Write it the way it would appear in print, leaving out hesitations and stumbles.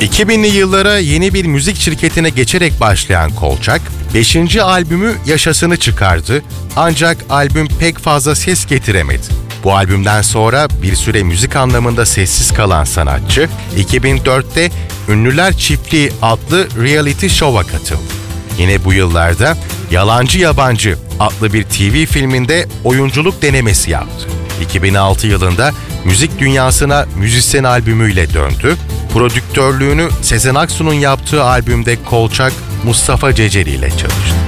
2000'li yıllara yeni bir müzik şirketine geçerek başlayan Kolçak, 5. albümü Yaşasın'ı çıkardı ancak albüm pek fazla ses getiremedi. Bu albümden sonra bir süre müzik anlamında sessiz kalan sanatçı, 2004'te Ünlüler Çiftliği adlı reality show'a katıldı. Yine bu yıllarda Yalancı Yabancı adlı bir TV filminde oyunculuk denemesi yaptı. 2006 yılında müzik dünyasına Müzisyen albümüyle döndü. Prodüktörlüğünü Sezen Aksu'nun yaptığı albümde Kolçak, Mustafa Ceceli ile çalıştı.